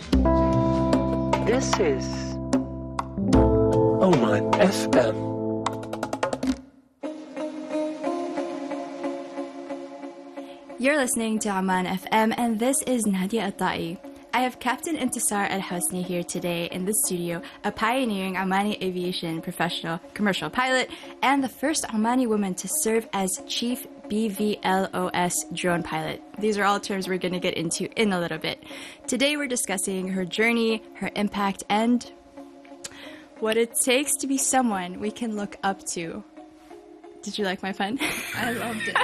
This is Oman FM. You're listening to Oman FM, and this is Nadia Atai. I have Captain Intisar Al Hosni here today in the studio, a pioneering Omani aviation professional commercial pilot, and the first Omani woman to serve as Chief BVLOS drone pilot. These are all terms we're going to get into in a little bit. Today we're discussing her journey, her impact, and what it takes to be someone we can look up to. Did you like my pun? I loved it.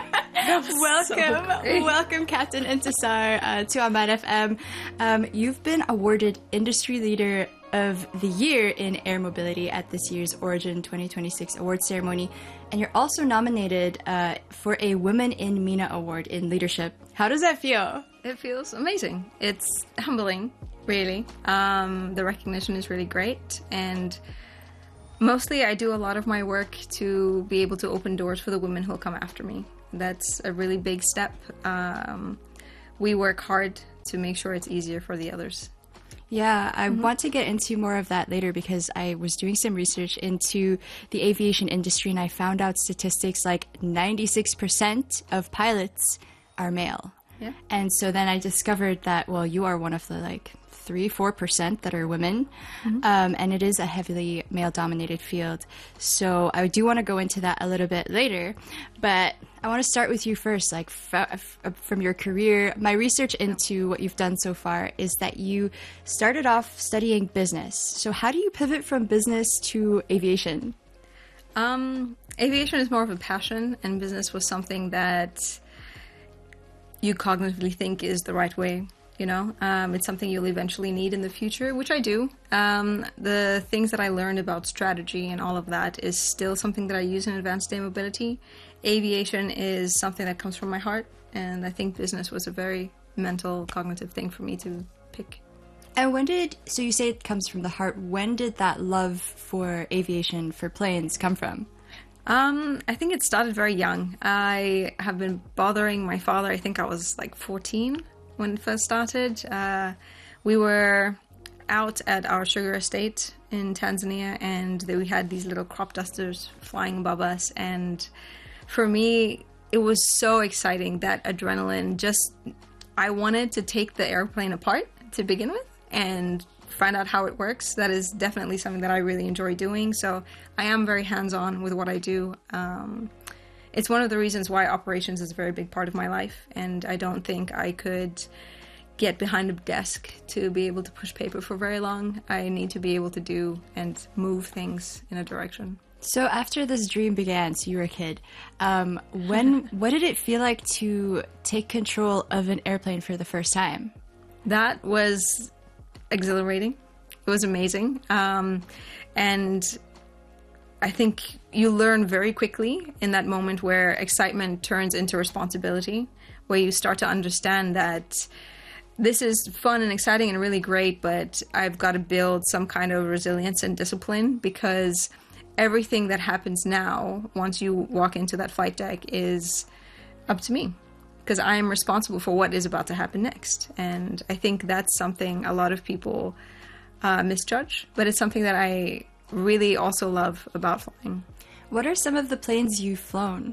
Welcome, Captain Intisar to Oman FM. You've been awarded Industry Leader of the Year in Air Mobility at this year's Origin 2026 award ceremony, and you're also nominated for a Women in MENA Award in Leadership. How does that feel? It feels amazing. It's humbling, really. The recognition is really great, and mostly I do a lot of my work to be able to open doors for the women who'll come after me. That's a really big step. We work hard to make sure it's easier for the others. Yeah, I want to get into more of that later because I was doing some research into the aviation industry and I found out statistics like 96% of pilots are male. Yeah. And so then I discovered that, well, you are one of the 3-4% that are women, and it is a heavily male-dominated field. So I do want to go into that a little bit later, but I want to start with you first, from your career. My research into what you've done so far is that you started off studying business. So how do you pivot from business to aviation? Aviation is more of a passion, and business was something that you cognitively think is the right way. It's something you'll eventually need in the future, which I do. The things that I learned about strategy and all of that is still something that I use in advanced air mobility. Aviation is something that comes from my heart, and I think business was a very mental, cognitive thing for me to pick. And so you say it comes from the heart, when did that love for aviation, for planes, come from? I think it started very young. I have been bothering my father, I think I was 14. When it first started. We were out at our sugar estate in Tanzania, and we had these little crop dusters flying above us, and for me it was so exciting, that adrenaline. I wanted to take the airplane apart to begin with and find out how it works. That is definitely something that I really enjoy doing, so I am very hands-on with what I do. It's one of the reasons why operations is a very big part of my life, and I don't think I could get behind a desk to be able to push paper for very long. I need to be able to do and move things in a direction. So after this dream began, so you were a kid, what did it feel like to take control of an airplane for the first time? That was exhilarating. It was amazing. And I think you learn very quickly in that moment where excitement turns into responsibility, where you start to understand that this is fun and exciting and really great, but I've got to build some kind of resilience and discipline, because everything that happens now, once you walk into that flight deck, is up to me, because I am responsible for what is about to happen next. And I think that's something a lot of people misjudge, but it's something that I really also love about flying. What are some of the planes you've flown?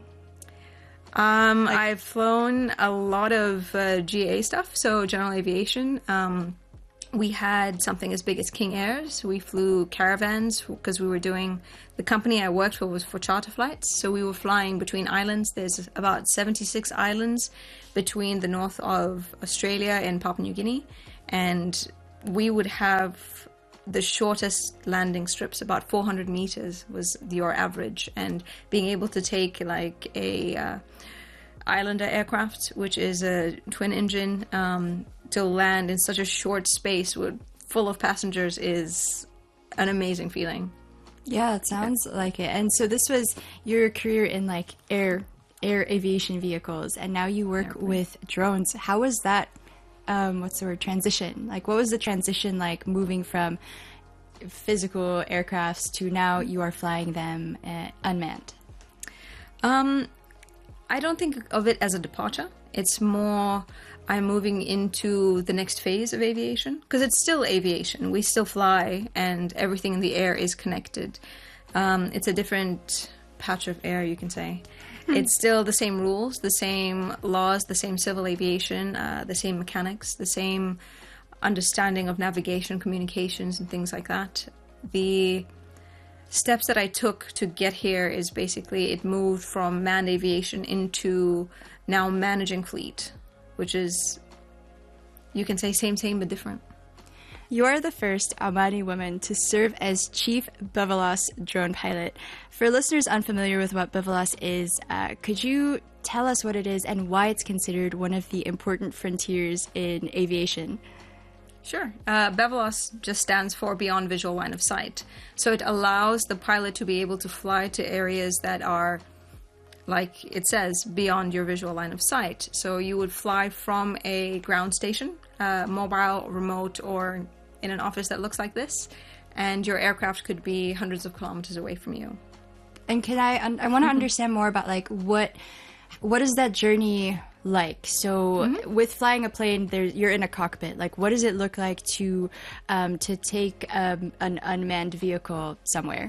I've flown a lot of GA stuff, so general aviation. We had something as big as King Airs. We flew caravans because the company I worked for was for charter flights. So we were flying between islands. There's about 76 islands between the north of Australia and Papua New Guinea. And we would have the shortest landing strips, about 400 meters was your average. And being able to take a Islander aircraft, which is a twin engine, to land in such a short space full of passengers is an amazing feeling. Yeah, it sounds like it. And so this was your career in air aviation vehicles, and now you work with drones. How was that transition? What was the transition like, moving from physical aircrafts to now you are flying them unmanned? I don't think of it as a departure. It's more I'm moving into the next phase of aviation, because it's still aviation. We still fly, and everything in the air is connected. It's a different patch of air, you can say. It's still the same rules, the same laws, the same civil aviation, the same mechanics, the same understanding of navigation, communications, and things like that. The steps that I took to get here is basically it moved from manned aviation into now managing fleet, which is, you can say same but different. You are the first Omani woman to serve as Chief BVLOS drone pilot. For listeners unfamiliar with what BVLOS is, could you tell us what it is and why it's considered one of the important frontiers in aviation? Sure. BVLOS just stands for Beyond Visual Line of Sight. So it allows the pilot to be able to fly to areas that are, like it says, beyond your visual line of sight. So you would fly from a ground station, mobile, remote, or in an office that looks like this, and your aircraft could be hundreds of kilometers away from you. And I want to understand more about like what is that journey like? So with flying a plane, you're in a cockpit. Like, what does it look like to take an unmanned vehicle somewhere?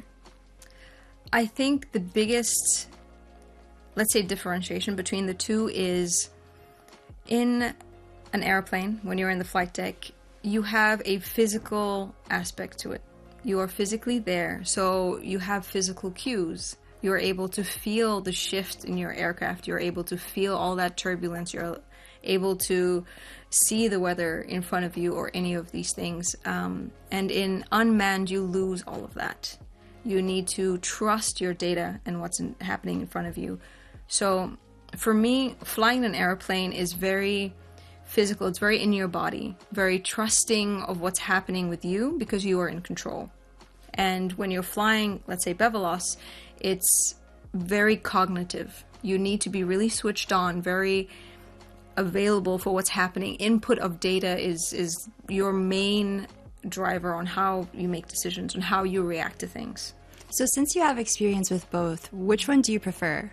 I think the biggest, let's say, differentiation between the two is in an airplane, when you're in the flight deck, you have a physical aspect to it. You are physically there, so you have physical cues. You're able to feel the shift in your aircraft. You're able to feel all that turbulence. You're able to see the weather in front of you or any of these things. And in unmanned, you lose all of that. You need to trust your data and what's happening in front of you. So for me, flying an airplane is very physical. It's very in your body, very trusting of what's happening with you because you are in control. And when you're flying, let's say BVLOS, it's very cognitive. You need to be really switched on, very available for what's happening. Input of data is your main driver on how you make decisions and how you react to things. So since you have experience with both, which one do you prefer?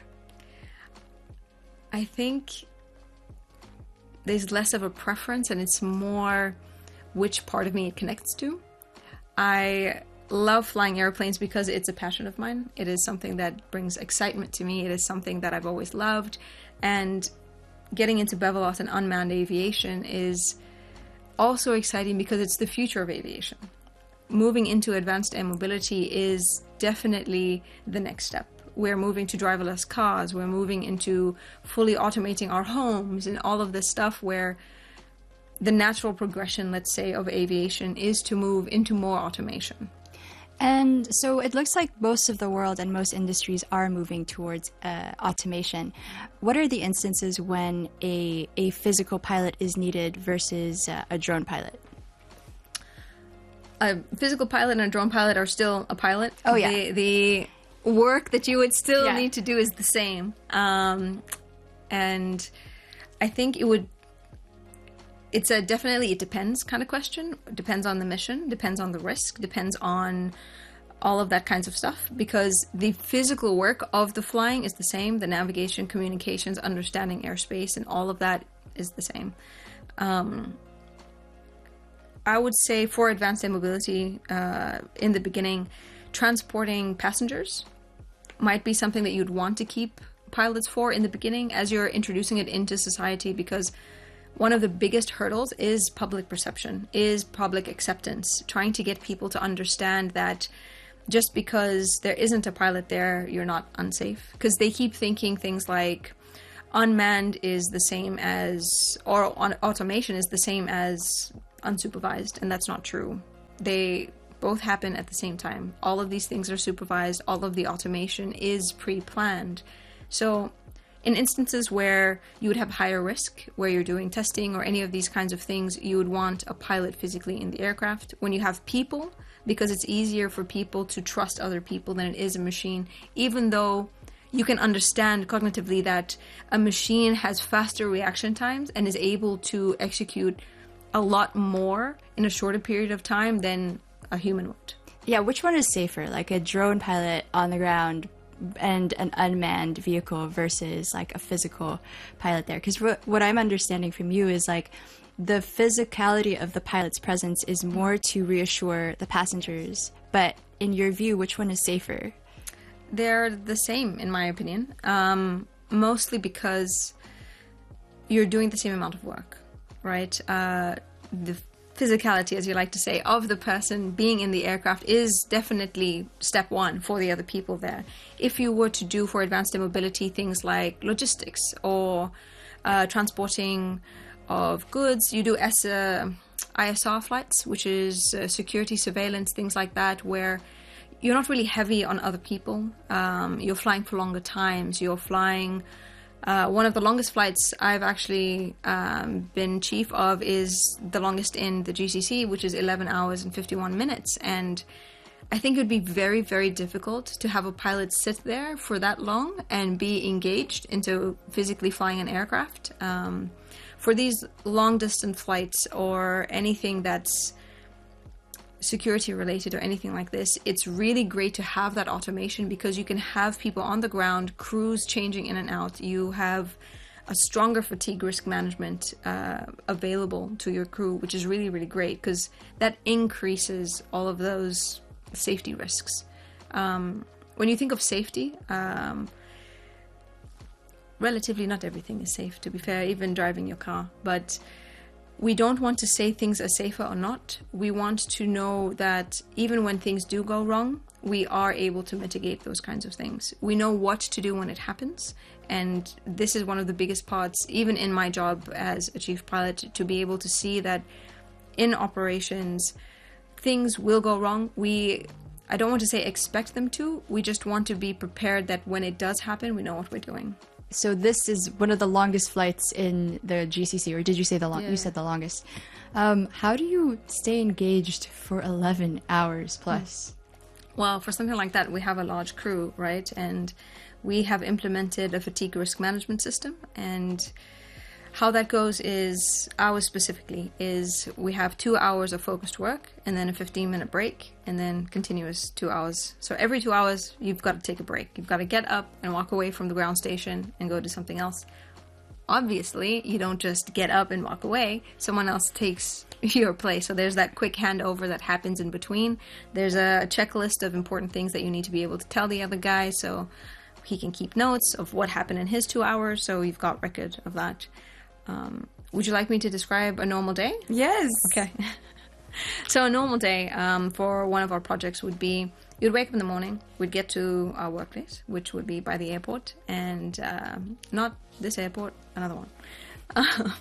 I think there's less of a preference and it's more which part of me it connects to. I love flying airplanes because it's a passion of mine. It is something that brings excitement to me. It is something that I've always loved. And getting into BVLOS and unmanned aviation is also exciting because it's the future of aviation. Moving into advanced air mobility is definitely the next step. We're moving to driverless cars. We're moving into fully automating our homes and all of this stuff where the natural progression, let's say, of aviation is to move into more automation. And so it looks like most of the world and most industries are moving towards automation. What are the instances when a physical pilot is needed versus a drone pilot? A physical pilot and a drone pilot are still a pilot. Oh, yeah. The work that you would still need to do is the same. And I think it's a definitely it depends kind of question. It depends on the mission, depends on the risk, depends on all of that kinds of stuff, because the physical work of the flying is the same. The navigation, communications, understanding airspace, and all of that is the same. I would say for advanced air mobility, in the beginning, transporting passengers might be something that you'd want to keep pilots for in the beginning as you're introducing it into society, because one of the biggest hurdles is public perception, is public acceptance, trying to get people to understand that just because there isn't a pilot there, you're not unsafe. Because they keep thinking things like unmanned is the same as, or automation is the same as unsupervised, and that's not true. They both happen at the same time. All of these things are supervised. All of the automation is pre-planned. So in instances where you would have higher risk, where you're doing testing or any of these kinds of things, you would want a pilot physically in the aircraft. When you have people, because it's easier for people to trust other people than it is a machine, even though you can understand cognitively that a machine has faster reaction times and is able to execute a lot more in a shorter period of time than a human would. Yeah, which one is safer? Like a drone pilot on the ground and an unmanned vehicle versus like a physical pilot there? Because what I'm understanding from you is like the physicality of the pilot's presence is more to reassure the passengers. But in your view, which one is safer? They're the same, in my opinion, mostly because you're doing the same amount of work, right? The physicality, as you like to say, of the person being in the aircraft is definitely step one for the other people there. If you were to do for advanced air mobility things like logistics or transporting of goods, you do ISR flights, which is security surveillance, things like that, where you're not really heavy on other people. You're flying for longer times. You're flying... one of the longest flights I've actually been chief of is the longest in the GCC, which is 11 hours and 51 minutes. And I think it would be very, very difficult to have a pilot sit there for that long and be engaged into physically flying an aircraft. For these long-distance flights or anything that's security related or anything like this, it's really great to have that automation because you can have people on the ground, crews changing in and out. You have a stronger fatigue risk management available to your crew, which is really, really great because that increases all of those safety risks. When you think of safety, relatively not everything is safe, to be fair, even driving your car, but we don't want to say things are safer or not. We want to know that even when things do go wrong, we are able to mitigate those kinds of things. We know what to do when it happens. And this is one of the biggest parts, even in my job as a chief pilot, to be able to see that in operations, things will go wrong. I don't want to say expect them to. We just want to be prepared that when it does happen, we know what we're doing. So this is one of the longest flights in the GCC, or did you say the long? Yeah. You said the longest. How do you stay engaged for 11 hours plus? Well, for something like that, we have a large crew, right? And we have implemented a fatigue risk management system. And how that goes is, ours specifically, is we have 2 hours of focused work and then a 15-minute break and then continuous 2 hours. So every 2 hours, you've got to take a break. You've got to get up and walk away from the ground station and go do something else. Obviously, you don't just get up and walk away. Someone else takes your place. So there's that quick handover that happens in between. There's a checklist of important things that you need to be able to tell the other guy so he can keep notes of what happened in his 2 hours. So you've got record of that. Would you like me to describe a normal day? Yes. Okay. So a normal day for one of our projects would be, you'd wake up in the morning, we'd get to our workplace, which would be by the airport, and not this airport, another one.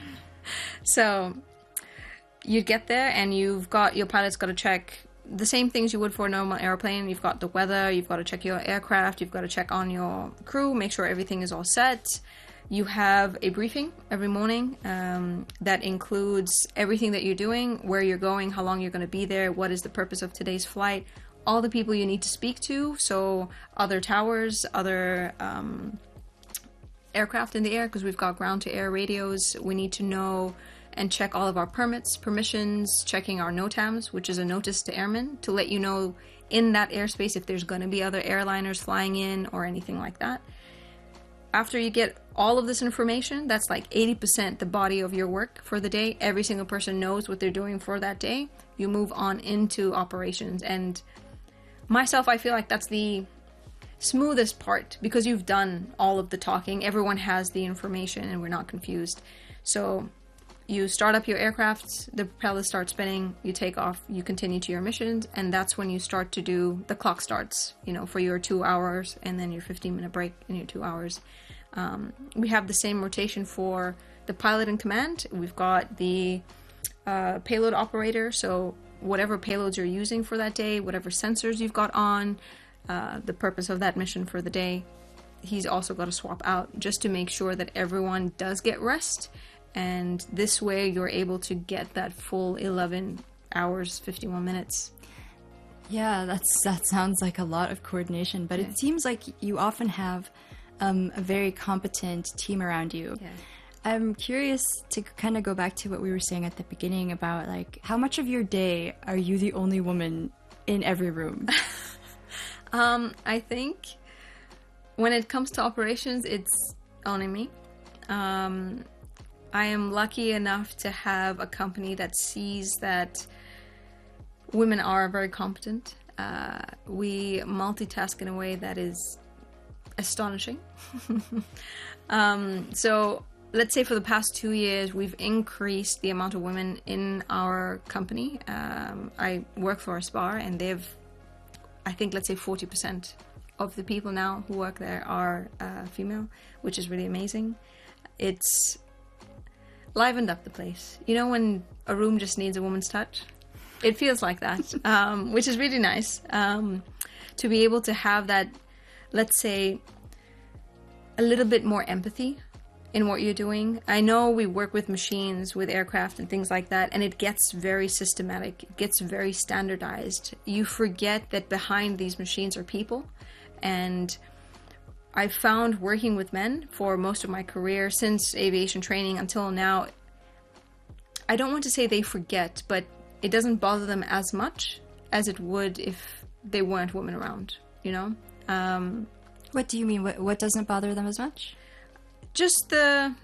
So you'd get there and your pilot's got to check the same things you would for a normal airplane. You've got the weather, you've got to check your aircraft, you've got to check on your crew, make sure everything is all set. You have a briefing every morning that includes everything that you're doing, where you're going, how long you're going to be there, what is the purpose of today's flight, all the people you need to speak to, so other towers, other aircraft in the air, because we've got ground-to-air radios. We need to know and check all of our permissions, checking our NOTAMs, which is a notice to airmen, to let you know in that airspace if there's going to be other airliners flying in or anything like that. After you get all of this information, that's like 80% the body of your work for the day. Every single person knows what they're doing for that day. You move on into operations. And myself, I feel like that's the smoothest part because you've done all of the talking. Everyone has the information and we're not confused. So you start up your aircraft, the propeller starts spinning, you take off, you continue to your missions, and that's when you start to do the clock starts, for your 2 hours and then your 15-minute break in your 2 hours. We have the same rotation for the pilot in command. We've got the payload operator, so whatever payloads you're using for that day, whatever sensors you've got on, the purpose of that mission for the day, he's also got to swap out just to make sure that everyone does get rest. And this way you're able to get that full 11 hours, 51 minutes. Yeah, that sounds like a lot of coordination, but it seems like you often have a very competent team around you. Yeah. I'm curious to kind of go back to what we were saying at the beginning about like how much of your day are you the only woman in every room? I think when it comes to operations, it's only me. I am lucky enough to have a company that sees that women are very competent. We multitask in a way that is astonishing. So let's say for the past 2 years, we've increased the amount of women in our company. I work for a spa, and they've, I think, let's say 40% of the people now who work there are female, which is really amazing. It's livened up the place. You know, when a room just needs a woman's touch? It feels like that, which is really nice. To be able to have that, let's say, a little bit more empathy in what you're doing. I know we work with machines, with aircraft and things like that, and it gets very systematic. It gets very standardized. You forget that behind these machines are people. And I found working with men for most of my career, since aviation training until now, I don't want to say they forget, but it doesn't bother them as much as it would if they weren't women around, you know? What do you mean? What doesn't bother them as much? Just the,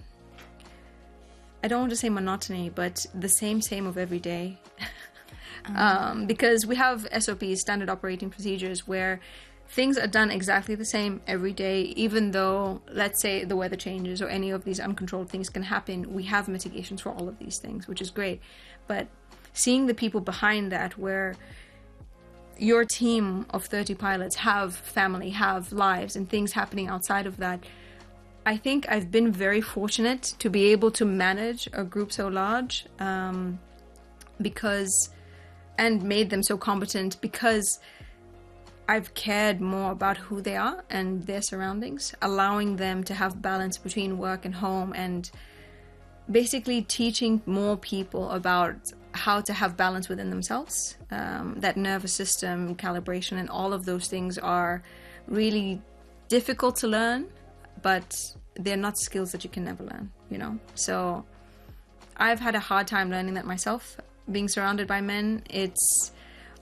I don't want to say monotony, but the same of every day. Because we have SOPs, standard operating procedures, where things are done exactly the same every day, even though, let's say, the weather changes or any of these uncontrolled things can happen. We have mitigations for all of these things, which is great. But seeing the people behind that, where your team of 30 pilots have family, have lives, and things happening outside of that, I think I've been very fortunate to be able to manage a group so large, because, and made them so competent, because I've cared more about who they are and their surroundings, allowing them to have balance between work and home, and basically teaching more people about how to have balance within themselves. That nervous system calibration and all of those things are really difficult to learn, but they're not skills that you can never learn, you know? So I've had a hard time learning that myself, being surrounded by men. It's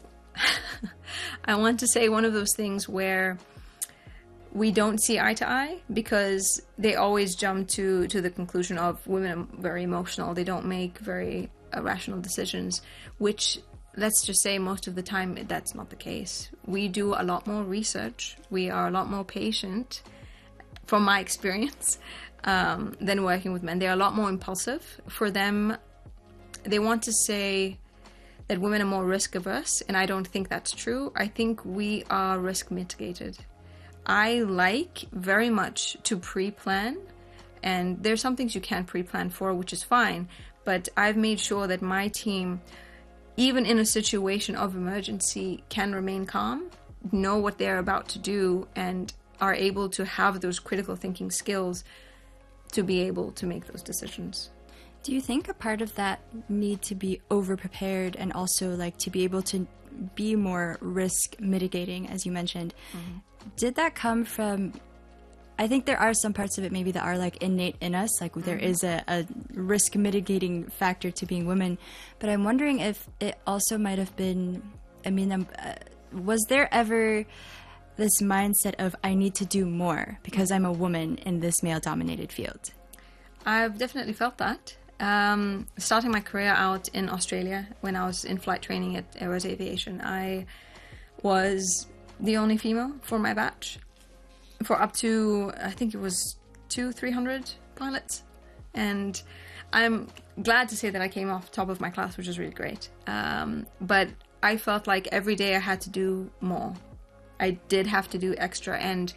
I want to say one of those things where we don't see eye to eye, because they always jump to the conclusion of women are very emotional. They don't make very rational decisions, which, let's just say, most of the time that's not the case. We do a lot more research. We are a lot more patient, from my experience, than working with men. They're a lot more impulsive. For them, they want to say that women are more risk averse, and I don't think that's true. I think we are risk mitigated. I like very much to pre-plan, and there's some things you can't pre-plan for, which is fine, but I've made sure that my team, even in a situation of emergency, can remain calm, know what they're about to do, and are able to have those critical thinking skills to be able to make those decisions. Do you think a part of that need to be over-prepared, and also like to be able to be more risk mitigating, as you mentioned? Mm-hmm. Did that come from, I think there are some parts of it maybe that are like innate in us, like there is a risk mitigating factor to being women, but I'm wondering if it also might have been, I mean, was there ever this mindset of I need to do more because I'm a woman in this male-dominated field? I've definitely felt that. Starting my career out in Australia, when I was in flight training at Airways Aviation, I was the only female for my batch, for up to, I think it was 200-300 pilots. And I'm glad to say that I came off top of my class, which is really great. But I felt like every day I had to do more. I did have to do extra, and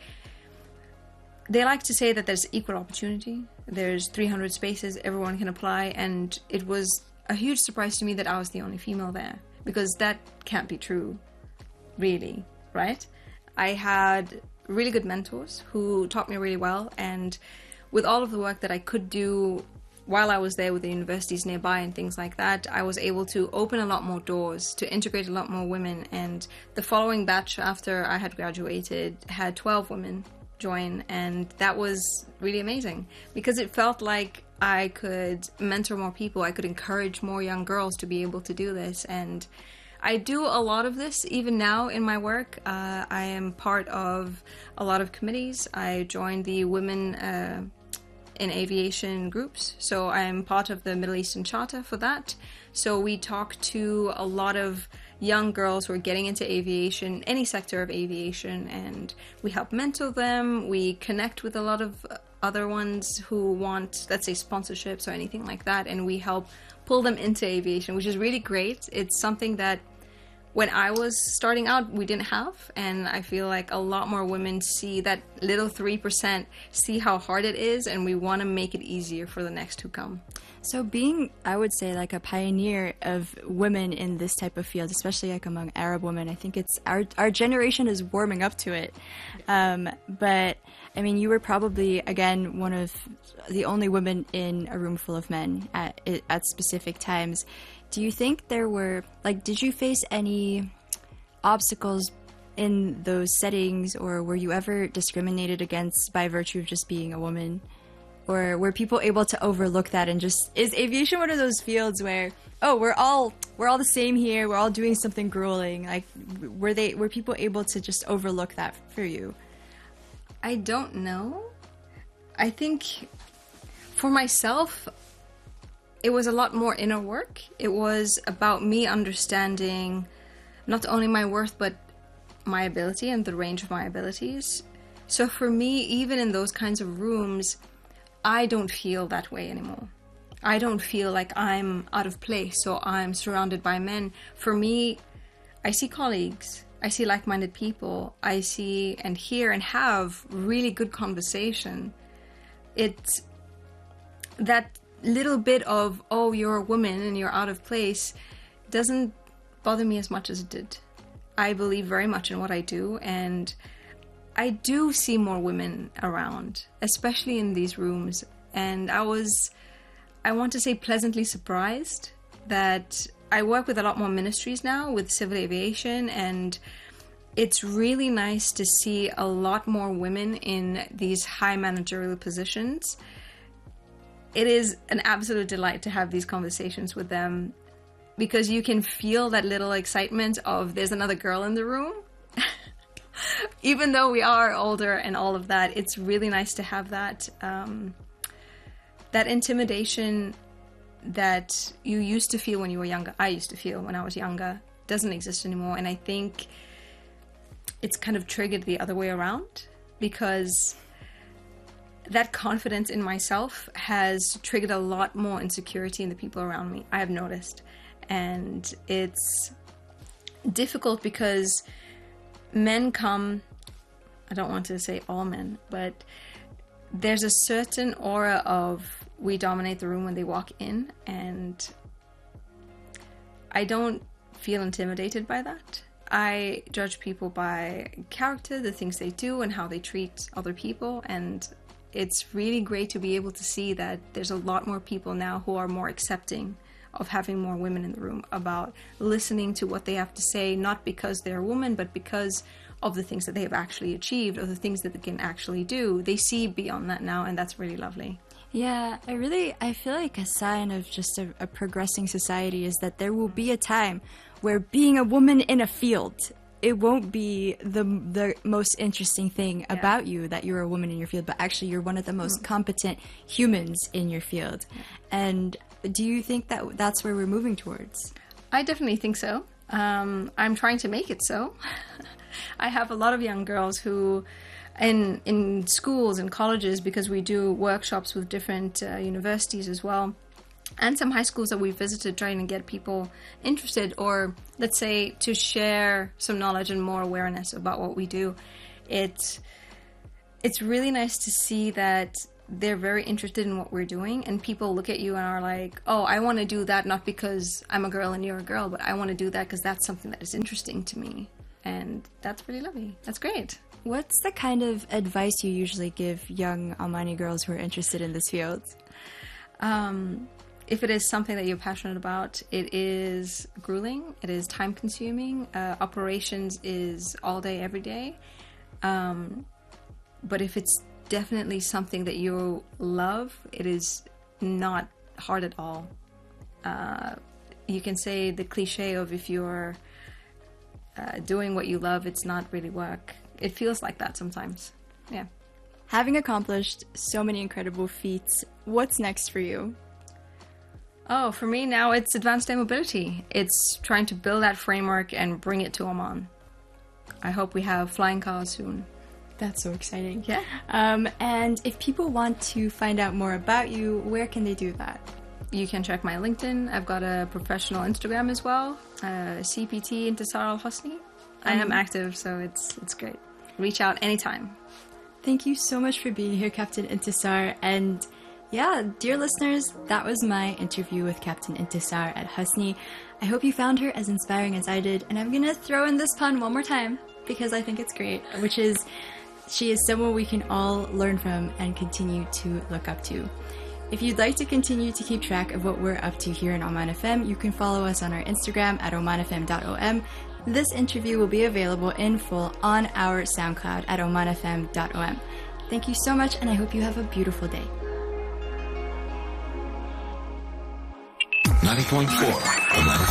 they like to say that there's equal opportunity. There's 300 spaces, everyone can apply, and it was a huge surprise to me that I was the only female there, because that can't be true, really, right? I had really good mentors who taught me really well, and with all of the work that I could do while I was there with the universities nearby and things like that, I was able to open a lot more doors, to integrate a lot more women, and the following batch after I had graduated had 12 women join, and that was really amazing, because it felt like I could mentor more people, I could encourage more young girls to be able to do this, and I do a lot of this even now in my work. I am part of a lot of committees. I joined the Women in Aviation groups, so I am part of the Middle Eastern Charter for that. So we talk to a lot of young girls who are getting into aviation, any sector of aviation, and we help mentor them. We connect with a lot of other ones who want, let's say, sponsorships or anything like that, and we help pull them into aviation, which is really great. It's something that when I was starting out, we didn't have, and I feel like a lot more women see that little 3%, see how hard it is, and we want to make it easier for the next who come. So being, I would say, like a pioneer of women in this type of field, especially like among Arab women, I think it's our generation is warming up to it. But I mean, you were probably, again, one of the only women in a room full of men at specific times. Do you think there were, like, did you face any obstacles in those settings, or were you ever discriminated against by virtue of just being a woman? Or were people able to overlook that and just, is aviation one of those fields where, oh, we're all the same here, we're all doing something grueling? Like, were people able to just overlook that for you? I don't know. I think for myself, it was a lot more inner work. It was about me understanding not only my worth, but my ability and the range of my abilities. So for me, even in those kinds of rooms, I don't feel that way anymore. I don't feel like I'm out of place or I'm surrounded by men. For me, I see colleagues. I see like-minded people. I see and hear and have really good conversation. It's that little bit of, oh, you're a woman and you're out of place, doesn't bother me as much as it did. I believe very much in what I do, and I do see more women around, especially in these rooms. And I want to say, pleasantly surprised that I work with a lot more ministries now with civil aviation, and it's really nice to see a lot more women in these high managerial positions. It is an absolute delight to have these conversations with them, because you can feel that little excitement of there's another girl in the room. Even though we are older and all of that, it's really nice to have that that intimidation that you used to feel when you were younger. I used to feel when I was younger. Doesn't exist anymore. And I think it's kind of triggered the other way around, because that confidence in myself has triggered a lot more insecurity in the people around me, I have noticed. And it's difficult because men come, I don't want to say all men, but there's a certain aura of we dominate the room when they walk in, and I don't feel intimidated by that. I judge people by character, the things they do, and how they treat other people, and it's really great to be able to see that there's a lot more people now who are more accepting of having more women in the room, about listening to what they have to say, not because they're a woman, but because of the things that they have actually achieved, or the things that they can actually do. They see beyond that now, and that's really lovely. Yeah, I feel like a sign of just a progressing society is that there will be a time where being a woman in a field, it won't be the most interesting thing about you that you're a woman in your field, but actually you're one of the most competent humans in your field. And do you think that that's where we're moving towards? I definitely think so. I'm trying to make it so. I have a lot of young girls who, in schools and colleges, because we do workshops with different universities as well, and some high schools that we've visited, trying to get people interested, or let's say to share some knowledge and more awareness about what we do. It's really nice to see that they're very interested in what we're doing, and people look at you and are like, oh, I want to do that, not because I'm a girl and you're a girl, but I want to do that because that's something that is interesting to me. And that's really lovely. That's great. What's the kind of advice you usually give young Omani girls who are interested in this field? If it is something that you're passionate about, it is grueling, it is time consuming, operations is all day, every day. But if it's definitely something that you love, it is not hard at all. you can say the cliche of if you're doing what you love, it's not really work. It feels like that sometimes. Yeah. Having accomplished so many incredible feats, what's next for you? Oh, for me now, it's advanced air mobility. It's trying to build that framework and bring it to Oman. I hope we have flying cars soon. That's so exciting. Yeah. And if people want to find out more about you, where can they do that? You can check my LinkedIn. I've got a professional Instagram as well, CPT Intisar Al Hosni. I am active, so it's great. Reach out anytime. Thank you so much for being here, Captain Intisar. And yeah, dear listeners, that was my interview with Captain Intisar Al Hosni. I hope you found her as inspiring as I did. And I'm going to throw in this pun one more time because I think it's great, which is she is someone we can all learn from and continue to look up to. If you'd like to continue to keep track of what we're up to here in Oman FM, you can follow us on our Instagram at omanfm.om. This interview will be available in full on our SoundCloud at omanfm.om. Thank you so much, and I hope you have a beautiful day. 90.4 Oman